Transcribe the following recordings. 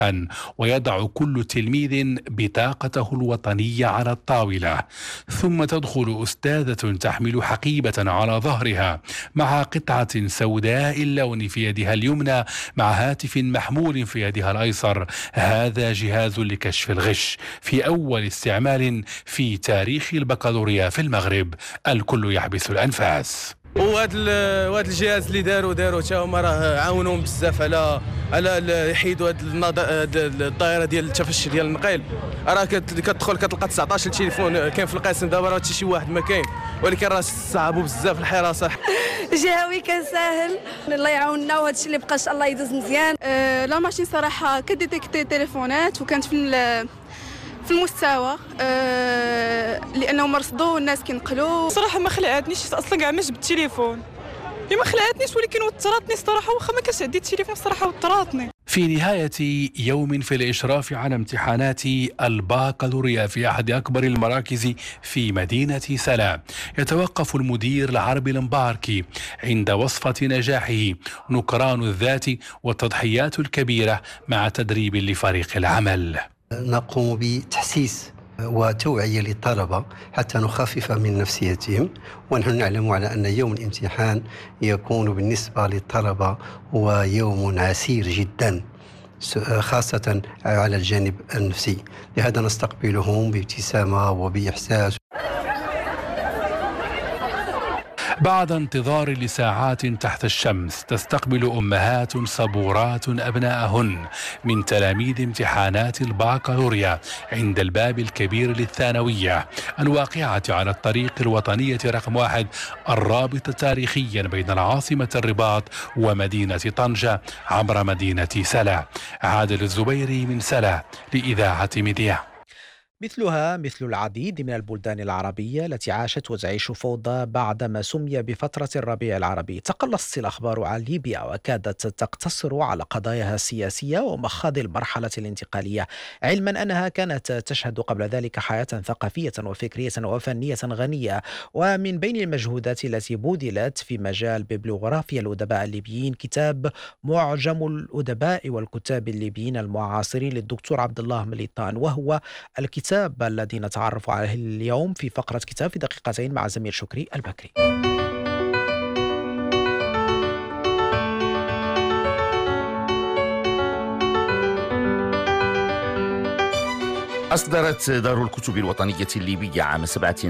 ويضع كل تلميذ بطاقته الوطنية على الطاولة، ثم تدخل أستاذة تحمل حقيبة على ظهرها مع قطعة سوداء اللون في يدها اليمنى مع هاتف محمول في يدها الأيسر. هذا جهاز لكشف الغش في أول استعمال في تاريخ البكالوريا في المغرب. الكل يحبس الأنفاس. وهذا الجهاز اللي داروا تا هما راه عاونوهم بزاف على يحيدوا هاد الدائره ديال التفشي ديال النقيل. راه كتدخل كتلقى 19 تليفون كاين في القسم دابا، راه حتى شي واحد ما كاين، ولكن راه صعبوا بزاف الحراسه. جهوي كان ساهل، الله يعاوننا، وهذا الشيء اللي بقى ان شاء الله يدوز مزيان. لا ماشين صراحه كديتيكتي تليفونات وكانت في المستوى، لانهم مرصدوا الناس كينقلوا. صراحه ما خلعتنيش اصلا، كاع ما جبت التليفون، ما خلعتنيش، ولكن وتراتني صراحه، واخا ما كانش عندي التليفون صراحه وتراتني. في نهاية يوم في الإشراف على امتحانات الباكالوريا في أحد أكبر المراكز في مدينة سلا، يتوقف المدير العربي المباركي عند وصفة نجاحه نكران الذات والتضحيات الكبيرة مع تدريب لفريق العمل. نقوم بتحسيس وتوعية للطلبة حتى نخفف من نفسيتهم، ونحن نعلم على أن يوم الامتحان يكون بالنسبة للطلبة هو يوم عسير جدا، خاصة على الجانب النفسي. لهذا نستقبلهم بابتسامة وبإحساس. بعد انتظار لساعات تحت الشمس، تستقبل أمهات صبورات أبناءهن من تلاميذ امتحانات الباكالوريا عند الباب الكبير للثانوية الواقعة على الطريق الوطنية رقم 1 الرابط تاريخيا بين العاصمة الرباط ومدينة طنجة عبر مدينة سلا. عادل الزبيري من سلا لإذاعة مذياع. مثلها مثل العديد من البلدان العربية التي عاشت وتعيش فوضى بعد ما سمي بفترة الربيع العربي، تقلصت الأخبار عن ليبيا وكادت تقتصر على قضاياها السياسية ومخاض المرحلة الانتقالية، علما أنها كانت تشهد قبل ذلك حياة ثقافية وفكرية وفنية غنية. ومن بين المجهودات التي بذلت في مجال ببليغرافيا الأدباء الليبيين كتاب معجم الأدباء والكتاب الليبيين المعاصرين للدكتور عبد الله مليطان، وهو الكتاب الذي نتعرف عليه اليوم في فقرة كتاب في دقيقتين مع زميل شكري البكري. أصدرت دار الكتب الوطنية الليبية عام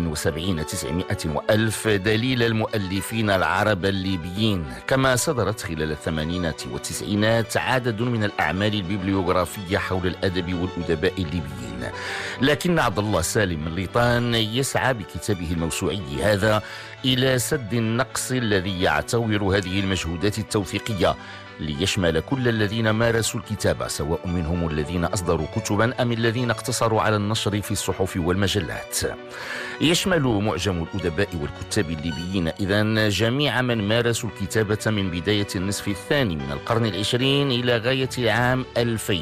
77 و900 دليل المؤلفين العرب الليبيين، كما صدرت خلال الثمانينات والتسعينات عدد من الأعمال الببليوغرافية حول الأدب والأدباء الليبيين. لكن عبد الله سالم مليطان يسعى بكتابه الموسوعي هذا إلى سد النقص الذي يعتبر هذه المجهودات التوثيقية، ليشمل كل الذين مارسوا الكتابة، سواء منهم الذين أصدروا كتبا أم الذين اقتصروا على النشر في الصحف والمجلات. يشمل معجم الأدباء والكتاب الليبيين إذن جميع من مارسوا الكتابة من بداية النصف الثاني من القرن العشرين إلى غاية العام 2000،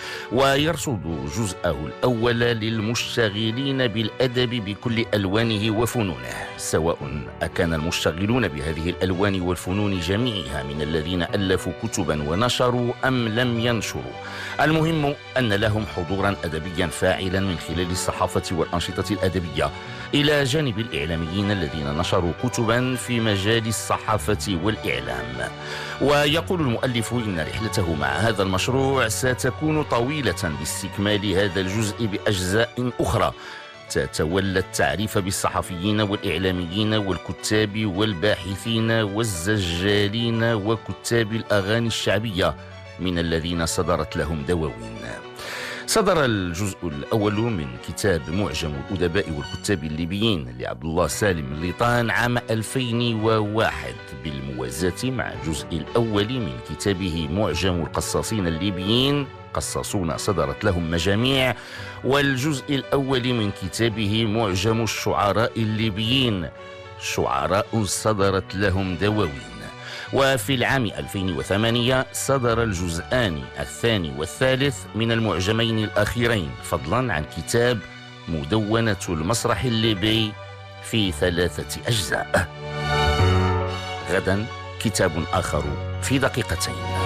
ويرصد جزءه الأول للمشتغلين بالأدب بكل ألوانه وفنونه، سواء أكان المشتغلون بهذه الألوان والفنون جميعها من الذين ألفوا كتبا ونشروا أم لم ينشروا. المهم أن لهم حضورا أدبيا فاعلا من خلال الصحافة والأنشطة الأدبية، إلى جانب الإعلاميين الذين نشروا كتبا في مجال الصحافة والإعلام. ويقول المؤلف إن رحلته مع هذا المشروع ستكون طويلة باستكمال هذا الجزء بأجزاء أخرى تتولى التعريف بالصحفيين والإعلاميين والكتاب والباحثين والزجالين وكتاب الأغاني الشعبية من الذين صدرت لهم دواوين. صدر الجزء الأول من كتاب معجم الأدباء والكتاب الليبيين لعبد الله سالم مليطان عام 2001 بالموازاة مع الجزء الأول من كتابه معجم القصاصين الليبيين، قصاصون صدرت لهم مجاميع، والجزء الأول من كتابه معجم الشعراء الليبيين، شعراء صدرت لهم دواوين. وفي العام 2008 صدر الجزءان الثاني والثالث من المعجمين الأخيرين، فضلا عن كتاب مدونة المسرح الليبي في 3 أجزاء. غدا كتاب آخر في دقيقتين.